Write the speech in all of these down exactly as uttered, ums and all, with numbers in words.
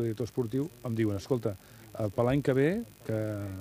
director esportiu, em diuen, escolta, per l'any que ve que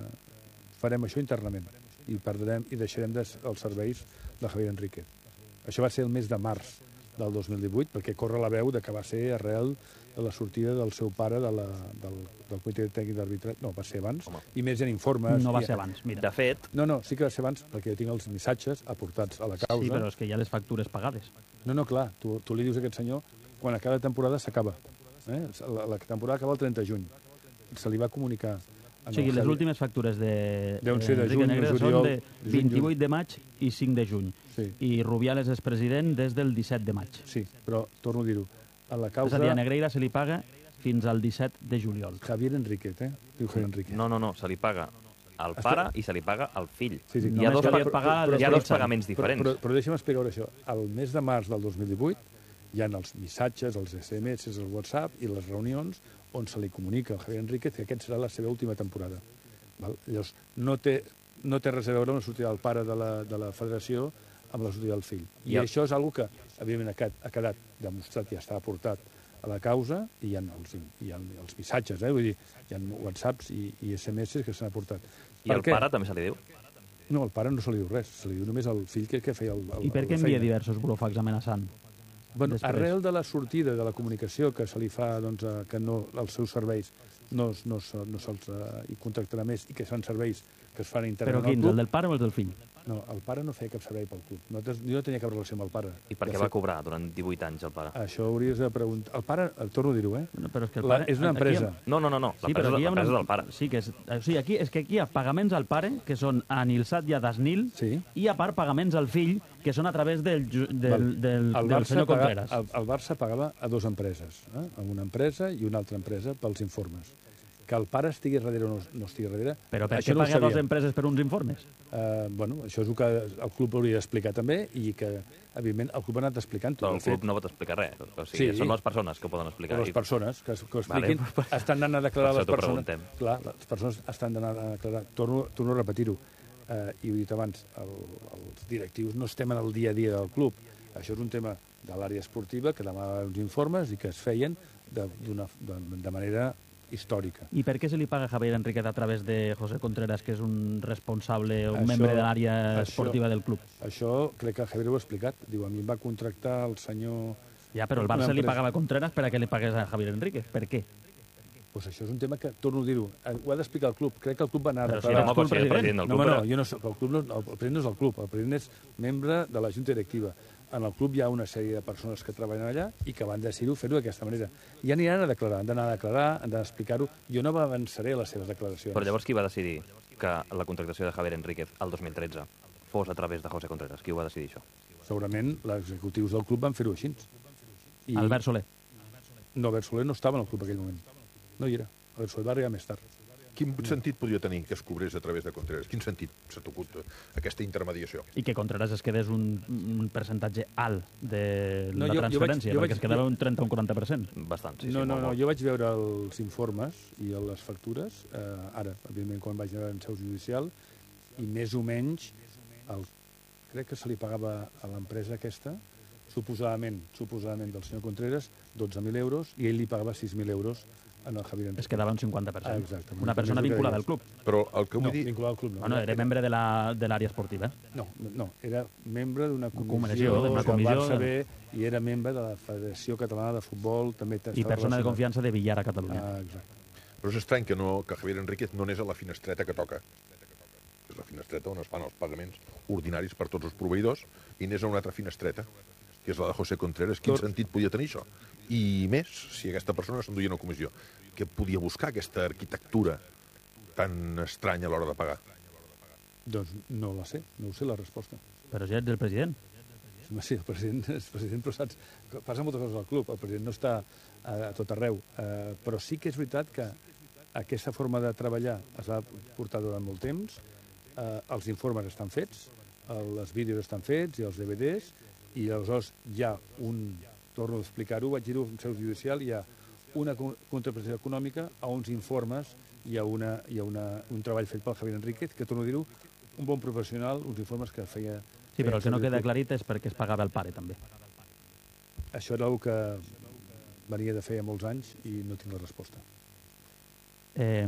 farem això internament i perdrem i deixarem des, els serveis de Javier Enríquez. Això va ser el mes de març del dos mil divuit, perquè corre la veu de que va ser arrel de la sortida del seu pare de la, del, del comitè tècnic d'arbitratge. No, va ser abans, Home. i més en informes. No va i, ser abans, mira. De fet... No, no, sí que va ser abans, perquè jo tinc els missatges aportats a la causa. Sí, però és que hi ha les factures pagades. No, no, clar, tu, tu li dius a aquest senyor, quan a cada temporada s'acaba. Eh? La, la temporada acaba el trenta de juny. Se li va comunicar... O sigui, les últimes factures de Deuen ser de Enrique juny, Negre juliol, són de vint-i-vuit de maig i cinc de juny. Sí. I Rubiales és president des del disset de maig. Sí, però torno a dir-ho. A la És causa... a dir, a Negreira se li paga fins al disset de juliol. Javier Enríquez, eh? Diu Javier Enríquez. No, no, no, se li paga al pare i se li paga al fill. Sí, sí. Hi ha Només dos, calia pag... pagar hi ha les dos pagaments Però, diferents. però, però deixa'm explicar això. Al mes de març del dos mil divuit hi ha els missatges, els esse eme esse, el WhatsApp i les reunions on se li comunica al Javier Enríquez que aquest serà la seva última temporada. Val? Llavors, no té, no té res a veure amb la sortida del pare de la, de la federació amb la sortida del fill. I Ja. això és una que, evidentment, ha quedat, ha quedat demostrat i ja està aportat a la causa, i hi ha els, hi ha els missatges, eh? Vull dir, hi ha whatsapps i, i esse eme esse que s'han aportat. I al pare també se li diu? No, al pare no se li diu res, se li diu només al fill que, que feia el, el, I per què la feina. envia diversos burofax amenaçant? Bueno, després? arrel de la sortida de la comunicació que se li fa, doncs, a, que no, els seus serveis no, no, no, no se'ls uh, hi contractarà més i que són serveis que es fan internament Però quins, el del pare o el del fill? No, el pare no feia cap servei pel club. No, jo no tenia cap relació amb el pare. I per què va cobrar durant divuit anys el pare? Això hauries de preguntar. El pare, el torno a dir-ho, eh? No, però és que el La, pare... és una empresa. Aquí... No, no, no, no. Sí, l'empresa una... una... del pare. Sí, que és... O sigui, aquí, és que aquí hi ha pagaments al pare, que són a Nilsat i a Dasnil, sí. i a part pagaments al fill, que són a través del, del, del, el del senyor paga, Contreras. El, el Barça pagava a dues empreses, eh? A una empresa i una altra empresa pels informes. Que el pare estigui darrere o no, no estigui darrere... Però per això què no paga dues empreses per uns informes? Uh, bueno, això és el que el club hauria d'explicar també i que, evidentment, el club ha anat explicant. Però el club no pot explicar res. O sigui, Sí. són les persones que ho poden explicar. Les persones que, que ho expliquin, Vale. estan anant a declarar Per les això t'ho persones. preguntem. Clar, les persones estan anant a declarar. Torno, torno a repetir-ho. Uh, I ho he dit abans, el, els directius no estem en el dia a dia del club. Això és un tema de l'àrea esportiva que demanaven uns informes i que es feien de, de, de manera històrica. I per què se li paga a Javier Enríquez a través de José Contreras, que és un responsable o un Això- membre de l'àrea això- esportiva del club? Això crec que el Javier ho ha explicat. Diu, a mi em va contractar el senyor... Ja, però el Una Barça li empresa. pagava a Contreras per a què li pagués a Javier Enríquez. Per què? Pues això és un tema que, torno a dir-ho, eh, ho ha d'explicar el club. Crec que el club va anar a Però si declarar... eres Home, tu però el si és president. president del No, club... home, no, però- jo no soc, el, club no, el president no és el club, el president és membre de la junta directiva. En el club hi ha una sèrie de persones que treballen allà i que van decidir fer-ho d'aquesta manera. I aniran a declarar, han d'anar a declarar, han d'explicar-ho. Jo no m'avançaré a les seves declaracions. Però llavors qui va decidir que la contractació de Javier Enríquez el dos mil tretze fos a través de José Contreras? Qui ho va decidir, això? Segurament els executius del club van fer-ho així. I... Albert Soler. No, Albert Soler no estava en el club en aquell moment. No hi era. Albert Soler va arribar més tard. Quin sentit podria tenir que es cobrés a través de Contreras? Quin sentit s'ha tocut aquesta intermediació? I que Contreras es quedés un, un percentatge alt de No, la jo- jo vaig- transferència, jo perquè vaig- es quedava jo- un trenta o un quaranta per cent. Bastant, sí, sí. no, no, molt, no, molt. jo vaig veure els informes i les factures, eh, ara, evidentment, quan vaig anar en seu judicial, i més o menys, el, crec que se li pagava a l'empresa aquesta, suposadament, suposadament del senyor Contreras, dotze mil euros, i ell li pagava sis mil euros en el Javier Enríquez. Es quedava un cinquanta per cent. Ah, exacte. Una persona Més del que vinculada deies. al club. Però el que vull No, dir... vinculat al club no. Bueno, era membre de la- de l'àrea esportiva. No, no, era membre d'una comissió, comissió, d'una del comissió Barça de- B i era membre de la Federació Catalana de Futbol, també I estava persona de relacionat. confiança de Villar a Catalunya. Ah, exacte. Però és estrany que, no, que Javier Enríquez no anés a la finestreta que toca. És la finestreta on es fan els pagaments ordinaris per tots els proveïdors i anés a una altra finestreta, que és la de José Contreras. Quin Tot- sentit podia tenir això? I més, si aquesta persona s'enduia una comissió, què podia buscar aquesta arquitectura tan estranya a l'hora de pagar? Doncs no la sé, no ho sé la resposta. Però ja ets el president. Sí, el president és president, però saps, passa moltes coses al club, el president no està a, a tot arreu, eh, però sí que és veritat que aquesta forma de treballar es va portar durant molt temps, eh, els informes estan fets, el, els vídeos estan fets i els D V Ds, i aleshores hi ha un, torno a explicar-ho, vaig dir-ho en seu judicial, hi ha una co- contraprestació econòmica a uns informes i a, una, i a una, un treball fet pel Javier Enríquez, que torno a dir-ho, un bon professional, uns informes que feia... Sí, però el que no feia queda servir- aclarit és perquè es pagava el pare, també. Això era el que venia de feia molts anys i no tinc la resposta. Eh,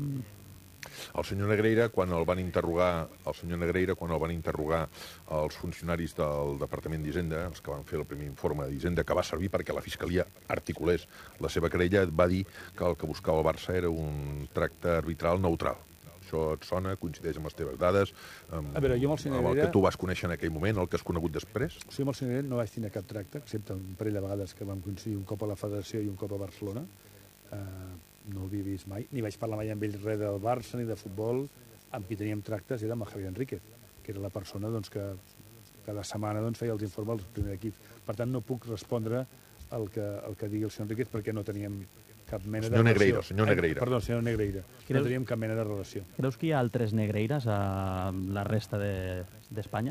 El senyor Negreira, quan el van interrogar, el senyor Negreira, quan el van interrogar els funcionaris del Departament d'Hisenda, els que van fer el primer informe d'Hisenda, que va servir perquè la Fiscalia articulés la seva querella, va dir que el que buscava el Barça era un tracte arbitral neutral. Això et sona, coincideix amb les teves dades, amb, A veure, jo amb el senyor amb el Negreira- que tu vas conèixer en aquell moment, el que has conegut després? O sigui, amb el senyor Negreira no vaig tenir cap tracte, excepte un parell de vegades que vam coincidir un cop a la Federació i un cop a Barcelona. Uh, no l'havia vist mai, ni vaig parlar mai amb ell res del Barça ni de futbol. Amb qui teníem tractes era amb el Javier Enríquez, que era la persona doncs, que cada setmana doncs, feia els informes al primer equip. Per tant, no puc respondre el que, el que digui el senyor Enríquez perquè no teníem cap mena Senyor de Negreira, relació. senyor Negreira. Eh, perdó, senyor Negreira. Creus- No teníem cap mena de relació. creus que hi ha altres negreiras a la resta de- d'Espanya?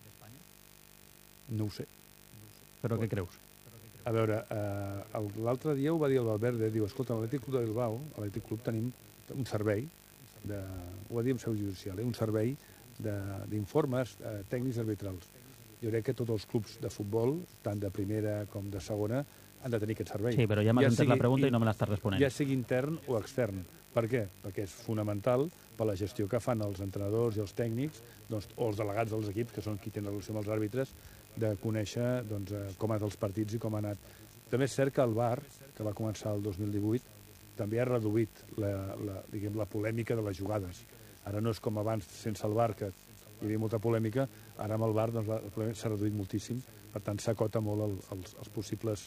No ho sé. Però què creus? A veure, eh, el- l'altre dia ho va dir el Valverde, diu, escolta, a l'Atlètic Club de Bilbao, a l'Atlètic Club tenim un servei, de, ho va dir en seu judicial, eh, un servei de- d'informes eh, tècnics arbitrals. Jo crec que tots els clubs de futbol, tant de primera com de segona, han de tenir aquest servei. Sí, però ja m'has entès la sigui- pregunta i no me l'estàs responent. Ja sigui intern o extern. Per què? Perquè és fonamental per la gestió que fan els entrenadors i els tècnics, doncs, o els delegats dels equips, que són qui tenen relació amb els àrbitres, de conèixer doncs, eh, com han anat els partits i com ha anat. També és cert que el V A R, que va començar el dos mil divuit, també ha reduït la, la, diguem, la polèmica de les jugades. Ara no és com abans, sense el V A R, que hi havia molta polèmica, ara amb el V A R doncs, la polèmica s'ha reduït moltíssim, per tant s'acota molt el, els, els possibles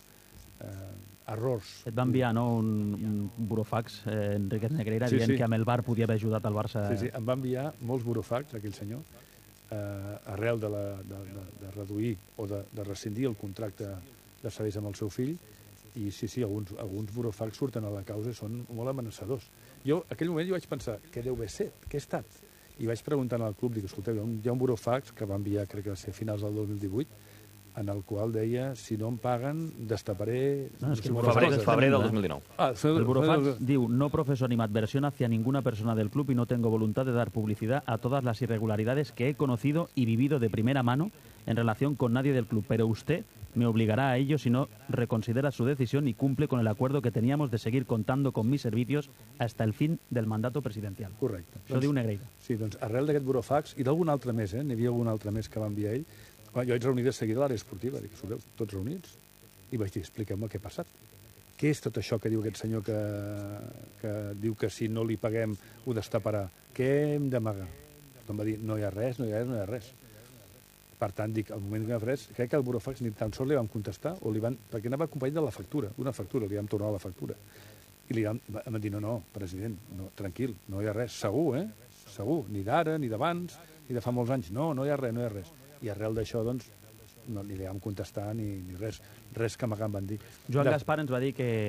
eh, errors. Et va enviar no, un, un burofax, eh, Enriquez Negreira, Sí, dient sí. que amb el V A R podia haver ajudat el Barça. Sí, sí, em va enviar molts burofax, aquell senyor, eh, arrel de, la, de, de, de reduir o de, de rescindir el contracte de serveis amb el seu fill, i sí, sí, alguns, alguns burofax surten a la causa i són molt amenaçadors. Jo, en aquell moment, jo vaig pensar, què deu haver set? Què ha estat? I vaig preguntar al club, dic, escolteu, hi ha un, hi ha un burofax que va enviar, crec que va ser a finals del dos mil divuit, en el qual deia, si no em paguen, destaparé... No, és que el moltes Febrer, coses. febrer del eh? dos mil dinou. Ah, El burofax diu, no profeso animadversión hacia ninguna persona del club y no tengo voluntad de dar publicidad a todas las irregularidades que he conocido y vivido de primera mano en relación con nadie del club, pero usted me obligará a ello si no reconsidera su decisión y cumple con el acuerdo que teníamos de seguir contando con mis servicios hasta el fin del mandato presidencial. Correcte. Això diu Negreira. Sí, doncs arrel d'aquest burofax i d'algun altre més, eh? N'hi havia algun altre més que va enviar ell. Quan jo vaig reunir de seguida a l'àrea esportiva, dic, escolteu, tots reunits, i vaig dir, expliqueu-me què ha passat. Què és tot això que diu aquest senyor que, que diu que si no li paguem ho destaparà? Què hem d'amagar? Em va dir, no hi ha res, no hi ha res, no hi ha res. Per tant, dic, al moment que hi ha res, crec que el burofax ni tan sols li vam contestar, o li van, perquè anava acompanyat de la factura, una factura, li vam tornar la factura. I li vam, em van dir, no, no, president, no, tranquil, no hi ha res, segur, eh? Segur, ni d'ara, ni d'abans, ni de fa molts anys, no, no hi ha res, no hi ha res. I arrel d'això, doncs, no, ni li vam contestar ni, ni res, res que m'hagan van dir. Joan De- Gaspar ens va dir que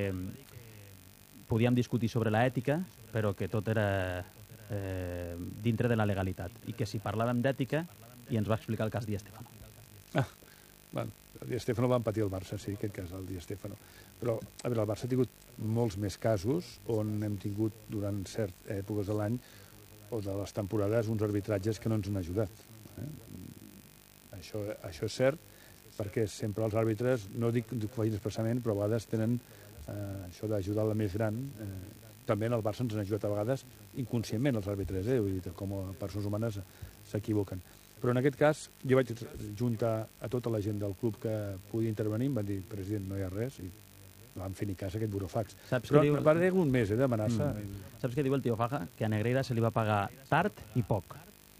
podíem discutir sobre la ètica, però que tot era eh, dintre de la legalitat, i que si parlàvem d'ètica, i ens va explicar el cas Di Stéfano. Ah, bueno, el Di Stéfano va empatir el Barça, sí, aquest cas, el Di Stéfano. Però, a veure, el Barça ha tingut molts més casos on hem tingut, durant certes èpoques de l'any, o de les temporades, uns arbitratges que no ens han ajudat. Eh? Això, això és cert, perquè sempre els àrbitres, no dic que ho facin expressament, però a vegades tenen eh, això d'ajudar la més gran. Eh, també en el Barça ens han ajudat a vegades inconscientment els àrbitres, eh? Vull dir, com a persones humanes s'equivoquen. Però en aquest cas jo vaig juntar a tota la gent del club que podia intervenir, em van dir, president, no hi ha res, i no vam fer ni cas a aquest burofax. Saps Però què diu- diu... va haver un mes eh, d'amenaça. Mm. Saps què diu el tio Faja? Que a Negreira se li va pagar tard i poc.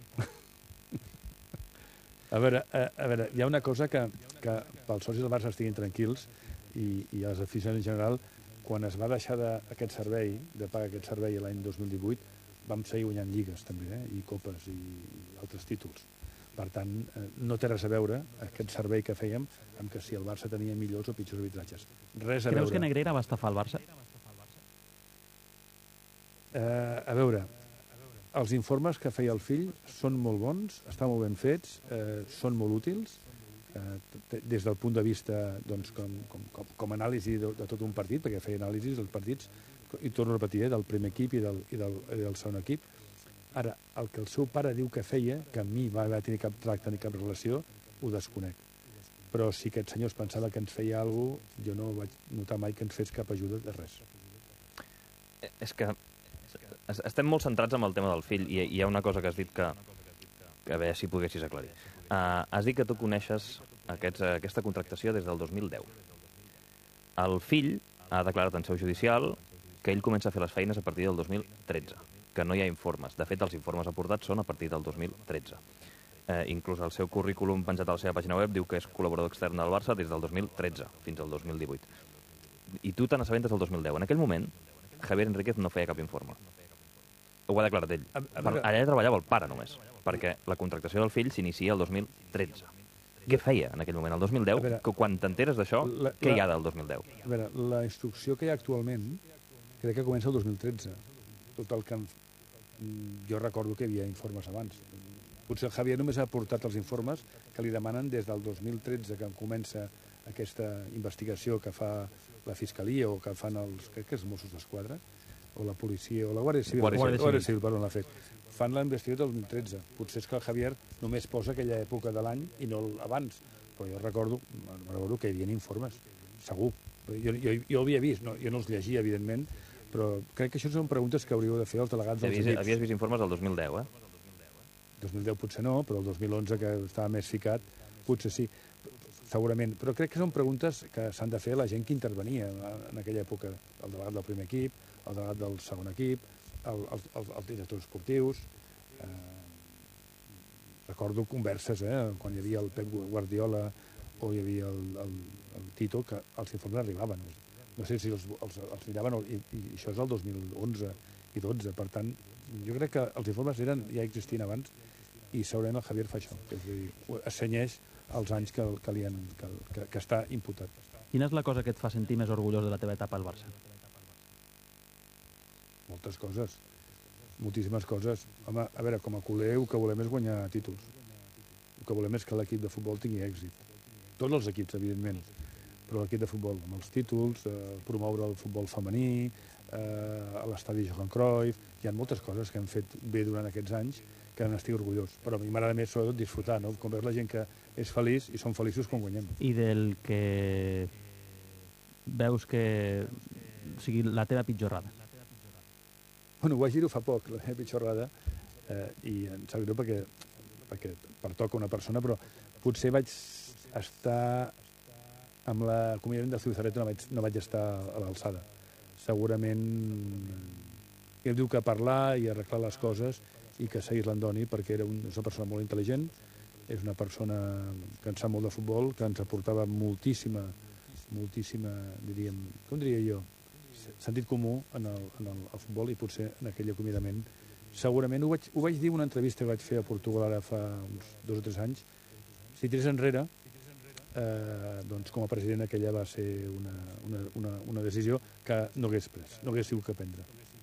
A veure, a, a veure, hi ha una cosa que, que pels socis del Barça estiguin tranquils i, i els aficionats en general, quan es va deixar de, aquest servei, de pagar aquest servei l'any dos mil divuit, vam seguir guanyant lligues també, eh? I copes i, i altres títols. Per tant, eh, no té res a veure aquest servei que fèiem amb que si el Barça tenia millors o pitjors arbitratges. Res a Creus veure. que Negreira va estafar el Barça? Eh, a veure, els informes que feia el fill són molt bons, estan molt ben fets, eh, són molt útils, eh, t- des del punt de vista doncs, com, com, com, com a anàlisi de, de tot un partit, perquè feia anàlisis dels partits, i torno a repetir, eh, del primer equip i del, i del, i del segon equip. Ara, el que el seu pare diu que feia, que a mi va haver tenir cap tracte ni cap relació, ho desconec. però si aquest senyor es pensava que ens feia alguna cosa, jo no vaig notar mai que ens fes cap ajuda de res. És que estem molt centrats en el tema del fill i hi ha una cosa que has dit que, que a veure si poguessis aclarir. Uh, has dit que tu coneixes aquests, aquesta contractació des del dos mil deu. El fill ha declarat en seu judicial que ell comença a fer les feines a partir del dos mil tretze, que no hi ha informes. De fet, els informes aportats són a partir del dos mil tretze. Eh, inclús el seu currículum penjat a la seva pàgina web diu que és col·laborador extern del Barça des del dos mil tretze fins al dos mil divuit. I tu te n'assabentes del dos mil deu. En aquell moment, Javier Enríquez no feia cap informe. Ho ha declarat ell. A, a veure... Allà treballava el pare només, perquè la contractació del fill s'inicia el dos mil tretze. Què feia en aquell moment, el dos mil deu? Veure, que quan t'enteres d'això, què hi ha del dos mil deu? A veure, la instrucció que hi ha actualment crec que comença el dos mil tretze. Tot el que... Jo recordo que hi havia informes abans. Potser el Javier només ha aportat els informes que li demanen des del dos mil tretze, que comença aquesta investigació que fa la Fiscalia o que fan els, crec que els Mossos d'Esquadra, o la policia, o la Guàrdia Civil, Guàrdia Civil, Guàrdia Civil perdó, l'ha fet. Fan la investigació del dos mil tretze. Potser és que el Javier només posa aquella època de l'any i no abans. Però jo recordo, recordo que hi havia informes, segur. Jo, jo, jo ho havia vist, no, jo no els llegia, evidentment, però crec que això són preguntes que hauríeu de fer els delegats dels equips. Havies vist informes del dos mil deu, eh? dos mil deu potser no, però el dos mil onze, que estava més ficat, potser sí, segurament. Però crec que són preguntes que s'han de fer la gent que intervenia en aquella època. El delegat del primer equip, el delegat del segon equip, el, el, el, els directors esportius. Eh, recordo converses, eh, quan hi havia el Pep Guardiola o hi havia el, el, el Tito, que els informes arribaven. No sé si els, els, els miraven, i, i això és el dos mil onze i dotze, per tant, jo crec que els informes eren, ja existien abans, i segurament el Javier fa això, és a dir, assenyeix els anys que, que, li han, que, que, que està imputat. Quina és la cosa que et fa sentir més orgullós de la teva etapa al Barça? Moltes coses, moltíssimes coses. Home, a veure, com a culer, el que volem és guanyar títols. El que volem és que l'equip de futbol tingui èxit. Tots els equips, evidentment, però l'equip de futbol, amb els títols, eh, promoure el futbol femení, eh, a l'estadi Johan Cruyff, hi ha moltes coses que hem fet bé durant aquests anys que n'estic orgullós, però a mi m'agrada més sobretot disfrutar, no? Com veus la gent que és feliç i són feliços quan guanyem. I del que veus que... O sigui, la teva pitjorrada? Bueno, ho vaig dir-ho fa poc, la meva pitjorrada, eh, i em sap greu perquè, perquè pertoca una persona, però potser vaig estar amb l'acomiadament del Zubizarreta, no vaig, no vaig estar a l'alçada. Segurament em diu que parlar i arreglar les coses i que seguís l'Andoni, perquè era una persona molt intel·ligent, és una persona que en sap molt de futbol, que ens aportava moltíssima, moltíssima, diríem, com diria jo, sentit comú en el, en el, el futbol, i potser en aquell acomiadament. Segurament ho vaig, ho vaig dir en una entrevista que vaig fer a Portugal ara fa uns dos o tres anys. Si tirés enrere, eh, doncs com a president aquella va ser una, una, una, una decisió que no hagués pres, no hagués sigut que prendre.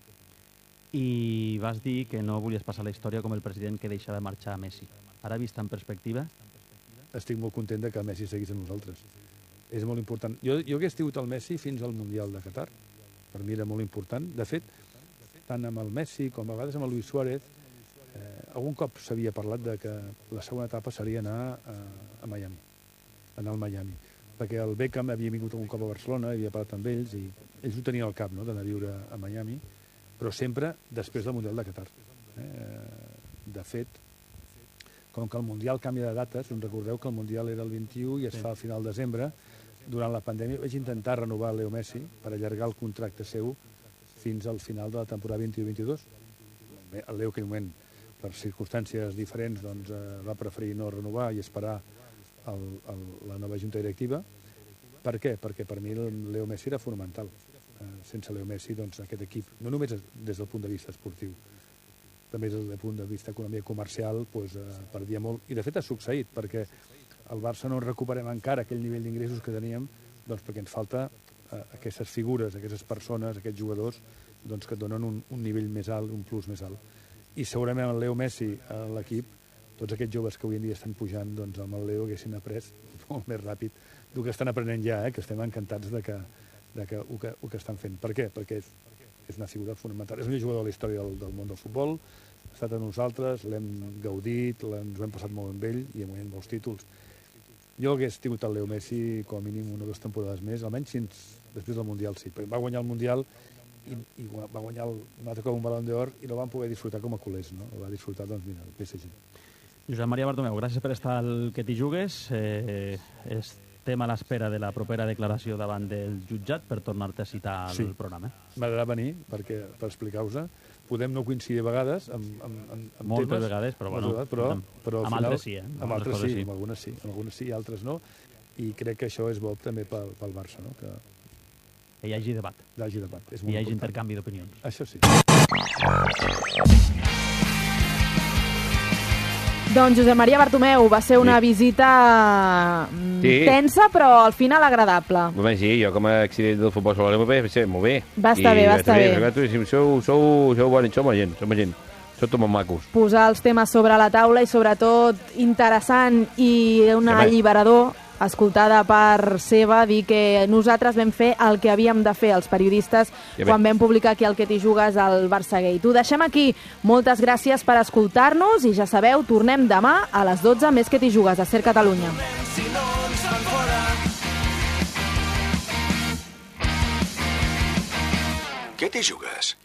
I vas dir que no volies passar la història com el president que deixava marxar a Messi. Ara, vist en perspectiva... Estic molt content de que Messi seguís amb nosaltres. És molt important. Jo, jo hagués tingut el Messi fins al Mundial de Qatar. Per mi era molt important. De fet, tant amb el Messi com a vegades amb el Luis Suárez, eh, algun cop s'havia parlat de que la segona etapa seria anar a, a Miami, anar al Miami. Perquè el Beckham havia vingut algun cop a Barcelona, havia parlat amb ells, i ells ho tenien al cap, no?, d'anar a viure a Miami, però sempre després del Mundial de Qatar. Eh, de fet, com que el Mundial canvia de dates, us recordeu que el Mundial era el vint-i-u i es sí. fa a final de desembre, durant la pandèmia vaig intentar renovar Leo Messi per allargar el contracte seu fins al final de la temporada vint-i-u vint-i-dos. El Leo, en aquell moment, per circumstàncies diferents, doncs, eh, va preferir no renovar i esperar el, el, la nova junta directiva. Per què? Perquè per mi el Leo Messi era fonamental. Eh, sense Leo Messi, doncs, aquest equip, no només des del punt de vista esportiu, també des del punt de vista economia comercial, doncs, eh, perdia molt. I de fet ha succeït, perquè el Barça no recuperem encara aquell nivell d'ingressos que teníem, doncs perquè ens falta eh, aquestes figures, aquestes persones, aquests jugadors, doncs, que donen un, un nivell més alt, un plus més alt. I segurament el Leo Messi a l'equip, tots aquests joves que avui en dia estan pujant, doncs amb el Leo haguessin après molt més ràpid del que estan aprenent ja, eh, que estem encantats de que, de que, ho, que ho que estan fent. Per què? Perquè és, és una figura fonamental. És el millor jugador de la història del, del món del futbol, ha estat amb nosaltres, l'hem gaudit, ens ho hem passat molt amb ell i hem guanyat molts títols. Jo hagués tingut el Leo Messi com a mínim una o dues temporades més, almenys fins després del Mundial, sí. Perquè va guanyar el Mundial i, i va guanyar el, un altre cop un Balón d'Or i no van poder disfrutar com a culers, no? El va disfrutar, doncs, mira, el P S G. Josep Maria Bartomeu, gràcies per estar al Que t'hi jugues. Eh, estem a l'espera de la propera declaració davant del jutjat per tornar-te a citar al Sí. programa. M'agradarà venir perquè, per explicar-vos-ho. Podem no coincidir a vegades amb, amb, amb, amb Moltes temes, vegades, però bueno, però, amb- però al amb final, altres sí, eh? Amb Amb altres altres coses sí, sí. amb algunes sí, amb algunes sí, altres no. I crec que això és bo també pel, pel Barça, no? Que Que hi hagi debat, hi hagi debat. És que molt hi hagi important. intercanvi d'opinions. Això sí. Doncs Josep Maria Bartomeu, va ser una Sí. visita mm, Sí. tensa, però al final agradable. Home, sí, jo com a accident del futbol sala va ser molt bé. Va estar I bé, va estar bé. bé. Sou, sou, sou bons, sou bona gent, sou bona gent. Sou tots molt macos. Posar els temes sobre la taula i sobretot interessant i un Sí, home. alliberador escoltada per seva dir que nosaltres vam fer el que havíem de fer els periodistes Ja quan bé. vam publicar aquí el Que t'hi jugues al Barça Gate. Ho deixem aquí. Moltes gràcies per escoltar-nos i ja sabeu, tornem demà a les dotze més Que t'hi jugues a Ser Catalunya. Si no ens fan fora. Què t'hi jugues?